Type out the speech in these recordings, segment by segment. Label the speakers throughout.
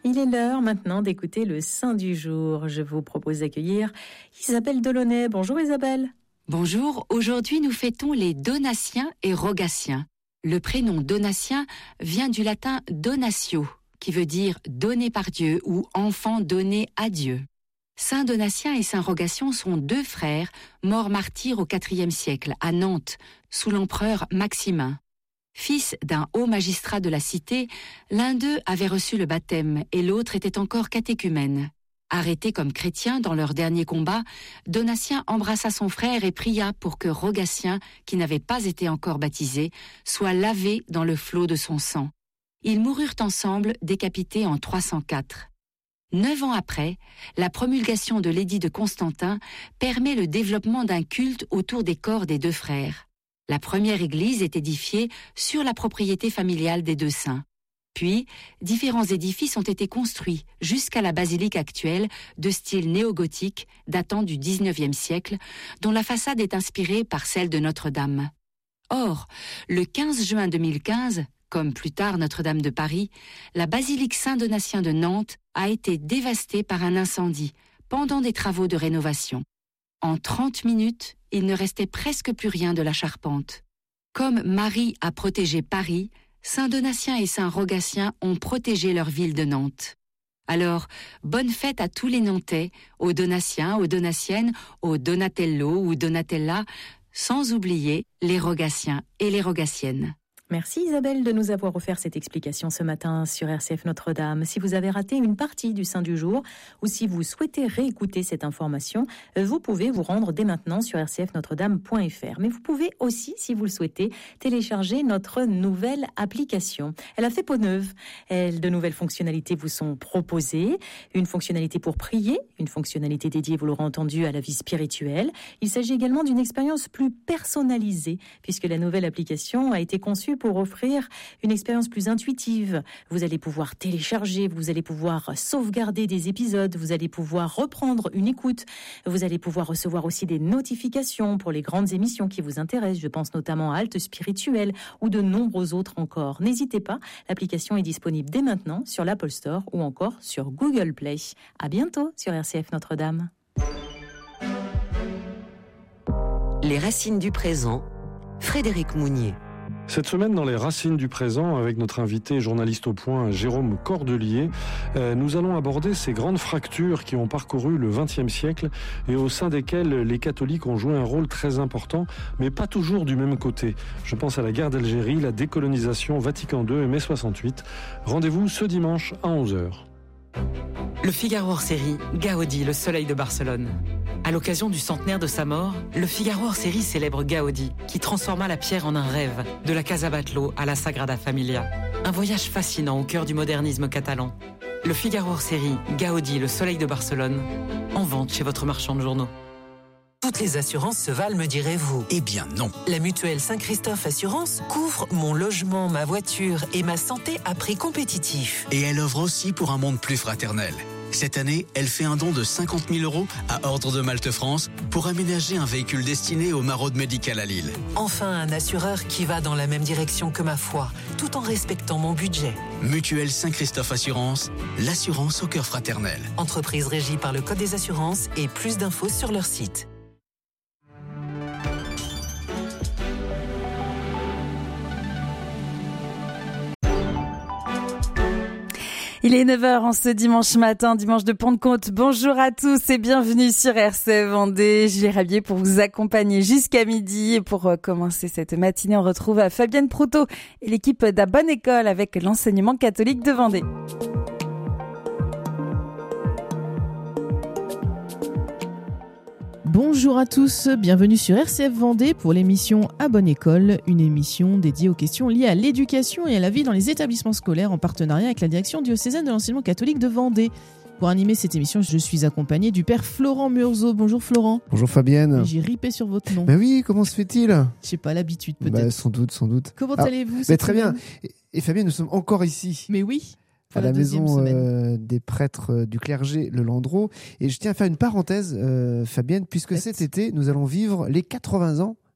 Speaker 1: Il est l'heure maintenant d'écouter le Saint du jour. Je vous propose d'accueillir Isabelle Delaunay. Bonjour Isabelle.
Speaker 2: Bonjour, aujourd'hui nous fêtons les Donatiens et Rogatiens. Le prénom Donatien vient du latin donatio, qui veut dire donné par Dieu ou enfant donné à Dieu. Saint Donatien et Saint Rogatien sont deux frères morts martyrs au IVe siècle à Nantes, sous l'empereur Maximin. Fils d'un haut magistrat de la cité, l'un d'eux avait reçu le baptême et l'autre était encore catéchumène. Arrêté comme chrétien dans leur dernier combat, Donatien embrassa son frère et pria pour que Rogatien, qui n'avait pas été encore baptisé, soit lavé dans le flot de son sang. Ils moururent ensemble, décapités en 304. 9 ans après, la promulgation de l'édit de Constantin permet le développement d'un culte autour des corps des deux frères. La première église est édifiée sur la propriété familiale des deux saints. Puis, différents édifices ont été construits jusqu'à la basilique actuelle de style néo-gothique datant du XIXe siècle, dont la façade est inspirée par celle de Notre-Dame. Or, le 15 juin 2015, comme plus tard Notre-Dame de Paris, la basilique Saint-Donatien de Nantes a été dévastée par un incendie pendant des travaux de rénovation. En 30 minutes, il ne restait presque plus rien de la charpente. Comme Marie a protégé Paris, Saint Donatien et Saint Rogatien ont protégé leur ville de Nantes. Alors, bonne fête à tous les Nantais, aux Donatiens, aux Donatiennes, aux Donatello ou Donatella, sans oublier les Rogatiens et les Rogatiennes.
Speaker 1: Merci Isabelle de nous avoir offert cette explication ce matin sur RCF Notre-Dame. Si vous avez raté une partie du Saint du jour ou si vous souhaitez réécouter cette information, vous pouvez vous rendre dès maintenant sur rcfnotredame.fr. Mais vous pouvez aussi, si vous le souhaitez, télécharger notre nouvelle application. Elle a fait peau neuve. De nouvelles fonctionnalités vous sont proposées. Une fonctionnalité pour prier, une fonctionnalité dédiée, vous l'aurez entendu, à la vie spirituelle. Il s'agit également d'une expérience plus personnalisée puisque la nouvelle application a été conçue pour offrir une expérience plus intuitive. Vous allez pouvoir télécharger, vous allez pouvoir sauvegarder des épisodes, vous allez pouvoir reprendre une écoute, vous allez pouvoir recevoir aussi des notifications pour les grandes émissions qui vous intéressent. Je pense notamment à Halte Spirituelle ou de nombreux autres encore. N'hésitez pas, l'application est disponible dès maintenant sur l'Apple Store ou encore sur Google Play. À bientôt sur RCF Notre-Dame.
Speaker 3: Les racines du présent, Frédéric Mounier.
Speaker 4: Cette semaine, dans les racines du présent, avec notre invité journaliste au point, Jérôme Cordelier, nous allons aborder ces grandes fractures qui ont parcouru le XXe siècle et au sein desquelles les catholiques ont joué un rôle très important, mais pas toujours du même côté. Je pense à la guerre d'Algérie, la décolonisation, Vatican II et mai 68. Rendez-vous ce dimanche à 11h.
Speaker 5: Le Figaro hors série, Gaudi, le soleil de Barcelone. À l'occasion du centenaire de sa mort, le Figaro hors série célèbre Gaudi, qui transforma la pierre en un rêve, de la Casa Batlló à la Sagrada Familia. Un voyage fascinant au cœur du modernisme catalan. Le Figaro hors série, Gaudi, le soleil de Barcelone, en vente chez votre marchand de journaux.
Speaker 6: Toutes les assurances se valent, me direz-vous?
Speaker 7: Eh bien non.
Speaker 6: La mutuelle Saint-Christophe Assurance couvre mon logement, ma voiture et ma santé à prix compétitif.
Speaker 7: Et elle offre aussi pour un monde plus fraternel. Cette année, elle fait un don de 50 000 € à Ordre de Malte France pour aménager un véhicule destiné au maraude médical à Lille.
Speaker 6: Enfin, un assureur qui va dans la même direction que ma foi, tout en respectant mon budget.
Speaker 7: Mutuelle Saint-Christophe Assurance, l'assurance au cœur fraternel.
Speaker 6: Entreprise régie par le Code des assurances et plus d'infos sur leur site.
Speaker 8: Il est 9h en ce dimanche matin, dimanche de Pentecôte. Bonjour à tous et bienvenue sur RCF Vendée. Julie Rabier pour vous accompagner jusqu'à midi. Et pour commencer cette matinée, on retrouve Fabienne Proutot et l'équipe d'A Bonne École avec l'enseignement catholique de Vendée.
Speaker 9: Bonjour à tous, bienvenue sur RCF Vendée pour l'émission À Bonne École, une émission dédiée aux questions liées à l'éducation et à la vie dans les établissements scolaires en partenariat avec la direction diocésaine de l'enseignement catholique de Vendée. Pour animer cette émission, je suis accompagnée du père Florent Murzeau. Bonjour Florent.
Speaker 10: Bonjour Fabienne.
Speaker 9: J'ai ripé sur votre nom.
Speaker 10: Mais oui, comment se fait-il ?
Speaker 9: Je sais pas, l'habitude peut-être.
Speaker 10: Sans doute.
Speaker 9: Comment allez-vous ?
Speaker 10: Très bien. Et Fabienne, nous sommes encore ici.
Speaker 9: Mais oui.
Speaker 10: À la maison des prêtres du clergé Le Landreau. Et je tiens à faire une parenthèse, Fabienne, puisque cet été, nous allons vivre les 80 ans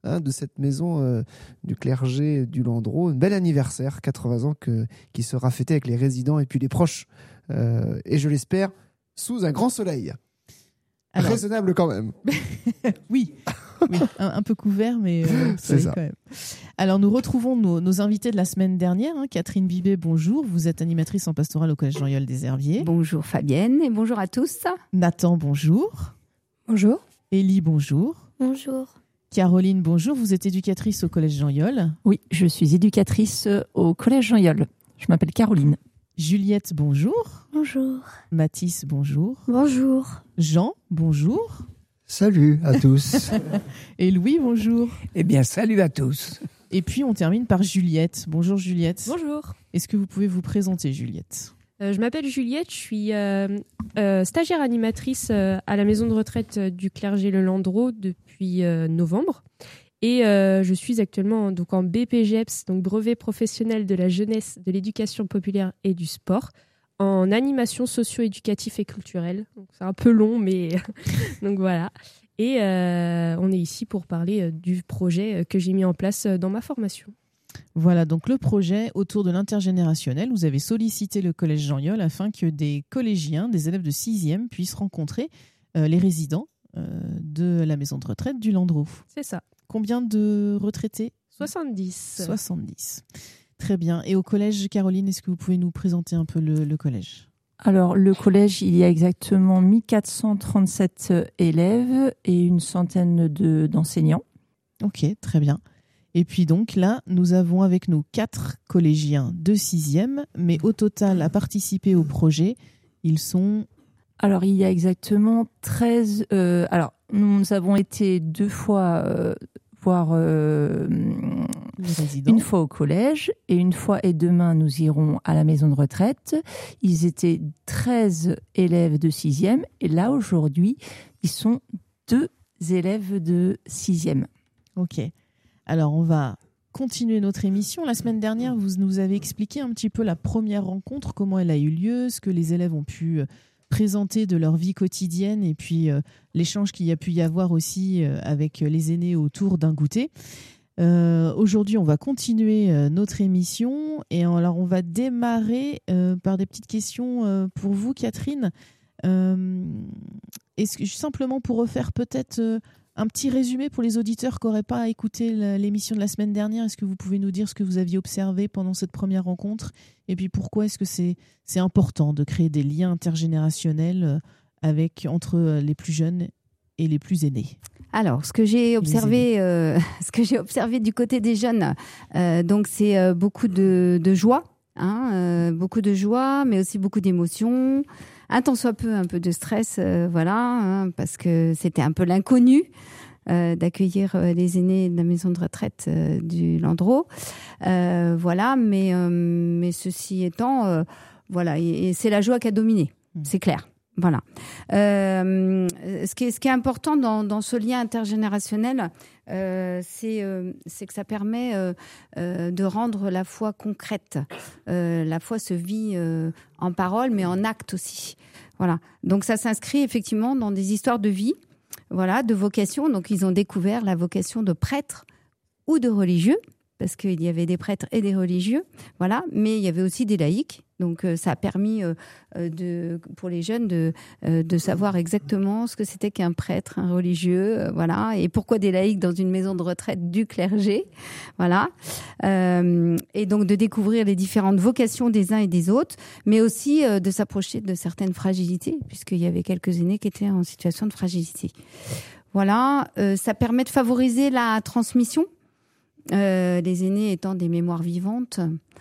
Speaker 10: de cette maison du clergé du Landreau. Un bel anniversaire, 80 ans, qui sera fêté avec les résidents et puis les proches. Et je l'espère, sous un grand soleil. Alors... Raisonnable quand même.
Speaker 9: Oui, un peu couvert, mais
Speaker 10: c'est ça.
Speaker 9: Quand même. Alors, nous retrouvons nos invités de la semaine dernière. Catherine Bibet, bonjour. Vous êtes animatrice en pastorale au Collège Jean-Yol des Herbiers.
Speaker 11: Bonjour Fabienne et bonjour à tous.
Speaker 9: Nathan, bonjour.
Speaker 12: Bonjour.
Speaker 9: Élie, bonjour.
Speaker 12: Bonjour.
Speaker 9: Caroline, bonjour. Vous êtes éducatrice au Collège Jean-Yol.
Speaker 13: Oui, je suis éducatrice au Collège Jean-Yol. Je m'appelle Caroline.
Speaker 9: Juliette, bonjour.
Speaker 12: Bonjour.
Speaker 9: Mathis, bonjour.
Speaker 12: Bonjour.
Speaker 9: Jean, bonjour.
Speaker 14: Salut à tous.
Speaker 9: Et Louis, bonjour.
Speaker 15: Eh bien, salut à tous.
Speaker 9: Et puis, on termine par Juliette. Bonjour Juliette.
Speaker 16: Bonjour.
Speaker 9: Est-ce que vous pouvez vous présenter, Juliette ?
Speaker 16: Je m'appelle Juliette, je suis stagiaire animatrice à la maison de retraite du clergé Le Landreau depuis novembre. Et je suis actuellement donc en BPGEPS, donc brevet professionnel de la jeunesse, de l'éducation populaire et du sport, en animation socio-éducative et culturelle. Donc, c'est un peu long, mais donc voilà. Et on est ici pour parler du projet que j'ai mis en place dans ma formation.
Speaker 9: Voilà, donc le projet autour de l'intergénérationnel. Vous avez sollicité le Collège Jean-Yol afin que des collégiens, des élèves de 6e puissent rencontrer les résidents de la maison de retraite du Landreau.
Speaker 16: C'est ça.
Speaker 9: Combien de retraités ?
Speaker 16: 70.
Speaker 9: 70. Très bien. Et au collège, Caroline, est-ce que vous pouvez nous présenter un peu le collège ?
Speaker 13: Alors, le collège, il y a exactement 1437 élèves et une centaine d'enseignants.
Speaker 9: Ok, très bien. Et puis donc là, nous avons avec nous 4 collégiens de 6e, mais au total, à participer au projet, ils sont...
Speaker 13: Alors, il y a exactement 13... alors, nous avons été 2 fois voir une fois au collège et une fois, et demain, nous irons à la maison de retraite. Ils étaient 13 élèves de 6e et là, aujourd'hui, ils sont 2 élèves de 6e.
Speaker 9: Ok. Alors, on va continuer notre émission. La semaine dernière, vous nous avez expliqué un petit peu la première rencontre, comment elle a eu lieu, ce que les élèves ont pu présenter de leur vie quotidienne et puis l'échange qu'il y a pu y avoir aussi avec les aînés autour d'un goûter. Aujourd'hui, on va continuer notre émission et alors on va démarrer par des petites questions pour vous, Catherine. Est-ce que simplement pour refaire peut-être un petit résumé pour les auditeurs qui n'auraient pas écouté l'émission de la semaine dernière, est-ce que vous pouvez nous dire ce que vous aviez observé pendant cette première rencontre et puis pourquoi est-ce que c'est important de créer des liens intergénérationnels entre les plus jeunes et les plus aînés?
Speaker 11: Alors, ce que j'ai observé du côté des jeunes, donc c'est beaucoup de joie, beaucoup de joie, mais aussi beaucoup d'émotions. Un tant soit peu, un peu de stress, parce que c'était un peu l'inconnu d'accueillir les aînés de la maison de retraite du Landreau. Mais ceci étant, et c'est la joie qui a dominé, c'est clair. Voilà. Ce qui est important dans ce lien intergénérationnel, c'est que ça permet de rendre la foi concrète. La foi se vit en parole, mais en acte aussi. Voilà. Donc ça s'inscrit effectivement dans des histoires de vie, de vocation. Donc ils ont découvert la vocation de prêtre ou de religieux, parce qu'il y avait des prêtres et des religieux, mais il y avait aussi des laïcs. Donc ça a permis pour les jeunes de savoir exactement ce que c'était qu'un prêtre, un religieux, et pourquoi des laïcs dans une maison de retraite du clergé, et donc de découvrir les différentes vocations des uns et des autres, mais aussi de s'approcher de certaines fragilités, puisqu'il y avait quelques aînés qui étaient en situation de fragilité. Ça permet de favoriser la transmission. Les aînés étant des mémoires vivantes,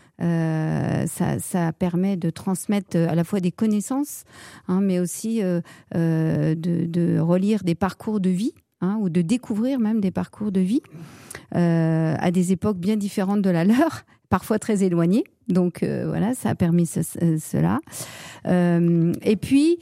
Speaker 11: ça permet de transmettre à la fois des connaissances, mais aussi de relire des parcours de vie, ou de découvrir même des parcours de vie à des époques bien différentes de la leur, parfois très éloignées. Donc ça a permis cela. Et puis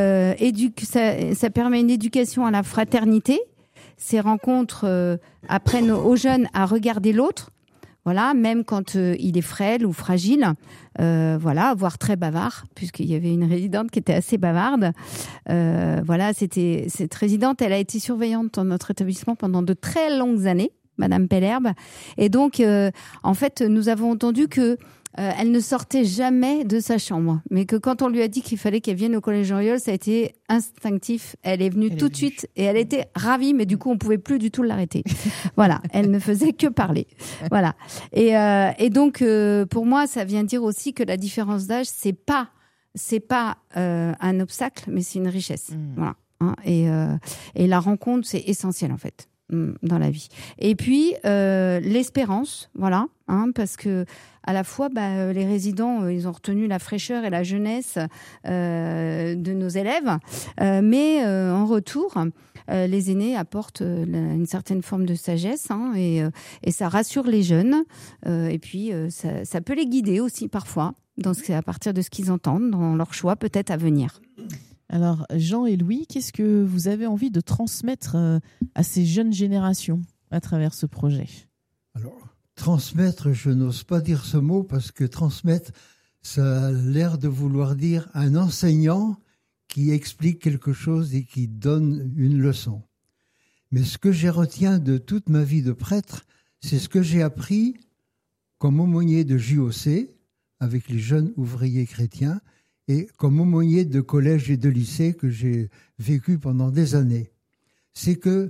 Speaker 11: ça permet une éducation à la fraternité. Ces rencontres apprennent aux jeunes à regarder l'autre, même quand il est frêle ou fragile, voire très bavard, puisqu'il y avait une résidente qui était assez bavarde. Cette résidente, elle a été surveillante dans notre établissement pendant de très longues années. Madame Pellerbe. Et donc, en fait, nous avons entendu que elle ne sortait jamais de sa chambre, mais que quand on lui a dit qu'il fallait qu'elle vienne au collège Jean-Yol, ça a été instinctif. Elle est venue tout de suite et elle était ravie, mais du coup, on pouvait plus du tout l'arrêter. Voilà, elle ne faisait que parler. Voilà. Et donc, pour moi, ça vient dire aussi que la différence d'âge, c'est pas un obstacle, mais c'est une richesse. Voilà. Hein, et la rencontre, c'est essentiel en fait dans la vie. Et puis l'espérance, voilà, hein, parce que à la fois, les résidents, ils ont retenu la fraîcheur et la jeunesse de nos élèves, mais en retour, les aînés apportent une certaine forme de sagesse, hein, et ça rassure les jeunes. Et puis, ça peut les guider aussi parfois, à partir de ce qu'ils entendent, dans leur choix peut-être à venir.
Speaker 9: Alors, Jean et Louis, qu'est-ce que vous avez envie de transmettre à ces jeunes générations à travers ce projet ?
Speaker 14: Alors, transmettre, je n'ose pas dire ce mot parce que transmettre, ça a l'air de vouloir dire un enseignant qui explique quelque chose et qui donne une leçon. Mais ce que je retiens de toute ma vie de prêtre, c'est ce que j'ai appris comme aumônier de JOC avec les jeunes ouvriers chrétiens et comme aumônier de collège et de lycée que j'ai vécu pendant des années. C'est que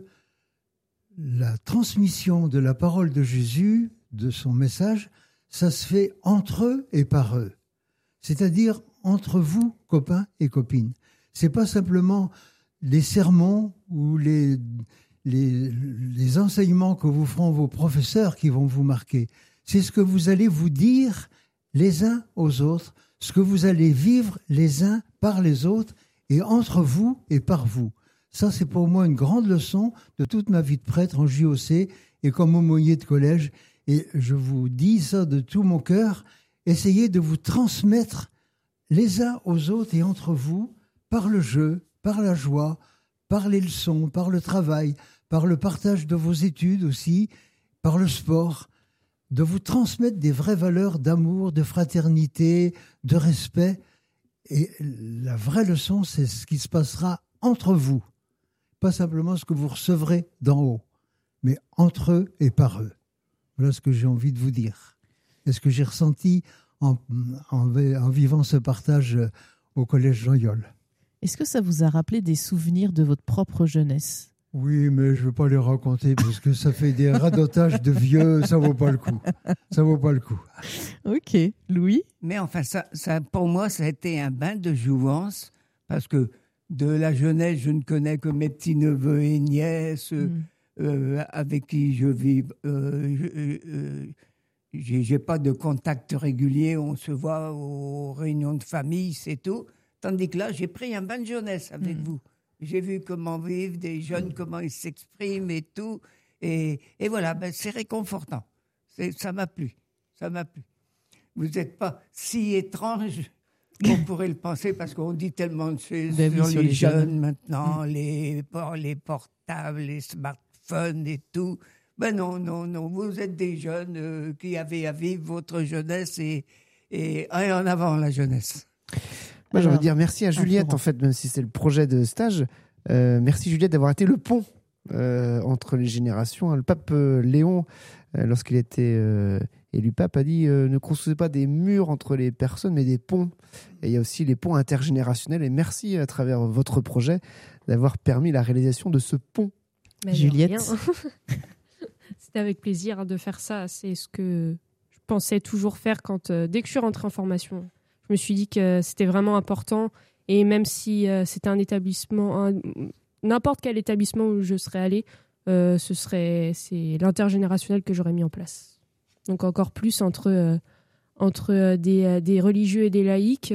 Speaker 14: la transmission de la parole de Jésus, de son message, ça se fait entre eux et par eux. C'est-à-dire entre vous, copains et copines. C'est pas simplement les sermons ou les enseignements que vous feront vos professeurs qui vont vous marquer. C'est ce que vous allez vous dire les uns aux autres, ce que vous allez vivre les uns par les autres et entre vous et par vous. Ça, c'est pour moi une grande leçon de toute ma vie de prêtre en JOC et comme aumônier de collège. Et je vous dis ça de tout mon cœur, essayez de vous transmettre les uns aux autres et entre vous par le jeu, par la joie, par les leçons, par le travail, par le partage de vos études aussi, par le sport, de vous transmettre des vraies valeurs d'amour, de fraternité, de respect. Et la vraie leçon, c'est ce qui se passera entre vous. Pas simplement ce que vous recevrez d'en haut, mais entre eux et par eux. Voilà ce que j'ai envie de vous dire. Et ce que j'ai ressenti en vivant ce partage au collège Jean-Yol.
Speaker 9: Est-ce que ça vous a rappelé des souvenirs de votre propre jeunesse ?
Speaker 14: Oui, mais je ne veux pas les raconter parce que ça fait des radotages de vieux, ça ne vaut pas le coup. Ça vaut pas le coup.
Speaker 9: Ok, Louis ?
Speaker 15: Mais enfin, ça, pour moi, ça a été un bain de jouvence parce que de la jeunesse, je ne connais que mes petits-neveux et nièces avec qui je vis. J'ai pas de contact régulier, on se voit aux réunions de famille, c'est tout. Tandis que là, j'ai pris un bain de jeunesse avec vous. J'ai vu comment vivent des jeunes, comment ils s'expriment et tout. Et voilà, c'est réconfortant. Ça m'a plu. Ça m'a plu. Vous n'êtes pas si étrange qu'on pourrait le penser parce qu'on dit tellement de choses sur les jeunes maintenant, les portables, les smartphones et tout. Ben non. Vous êtes des jeunes qui avez à vivre votre jeunesse et en avant la jeunesse.
Speaker 10: Moi, j'ai envie de dire merci à Juliette, en fait, même si c'est le projet de stage. Merci Juliette d'avoir été le pont entre les générations. Le pape Léon, lorsqu'il était élu pape, a dit ne construisez pas des murs entre les personnes, mais des ponts. Et il y a aussi les ponts intergénérationnels. Et merci à travers votre projet d'avoir permis la réalisation de ce pont. Juliette.
Speaker 16: C'était avec plaisir de faire ça. C'est ce que je pensais toujours faire dès que je suis rentrée en formation. Je me suis dit que c'était vraiment important. Et même si c'était un établissement, n'importe quel établissement où je serais allée, c'est l'intergénérationnel que j'aurais mis en place. Donc encore plus entre des religieux et des laïcs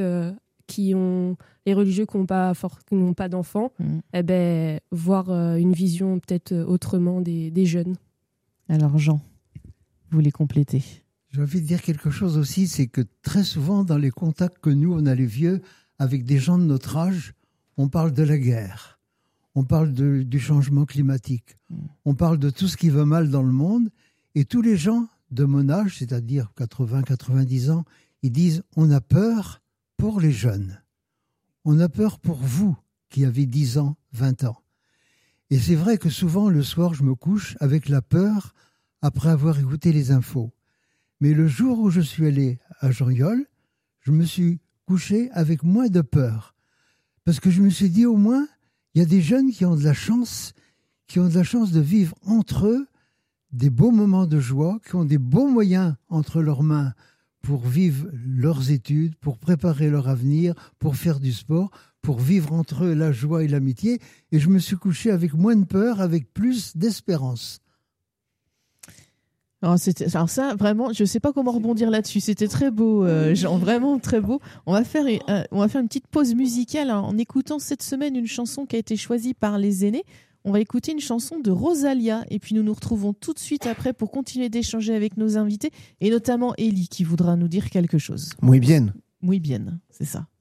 Speaker 16: les religieux qui n'ont pas d'enfants, voir une vision peut-être autrement des jeunes.
Speaker 9: Alors Jean, vous voulez compléter ?
Speaker 14: J'ai envie de dire quelque chose aussi, c'est que très souvent, dans les contacts que nous, on a les vieux, avec des gens de notre âge, on parle de la guerre, on parle du changement climatique, on parle de tout ce qui va mal dans le monde, et tous les gens de mon âge, c'est-à-dire 80, 90 ans, ils disent « on a peur pour les jeunes, on a peur pour vous qui avez 10 ans, 20 ans ». Et c'est vrai que souvent, le soir, je me couche avec la peur après avoir écouté les infos. Mais le jour où je suis allé à Joriol, je me suis couché avec moins de peur. Parce que je me suis dit, au moins, il y a des jeunes qui ont de la chance de vivre entre eux des beaux moments de joie, qui ont des beaux moyens entre leurs mains pour vivre leurs études, pour préparer leur avenir, pour faire du sport, pour vivre entre eux la joie et l'amitié. Et je me suis couché avec moins de peur, avec plus d'espérance.
Speaker 9: Alors ça, vraiment, je ne sais pas comment rebondir là-dessus. C'était très beau, Jean, vraiment très beau. On va faire une petite pause musicale en écoutant cette semaine une chanson qui a été choisie par les aînés. On va écouter une chanson de Rosalia et puis nous nous retrouvons tout de suite après pour continuer d'échanger avec nos invités et notamment Élie qui voudra nous dire quelque chose.
Speaker 10: Muy bien.
Speaker 9: Muy bien, c'est ça.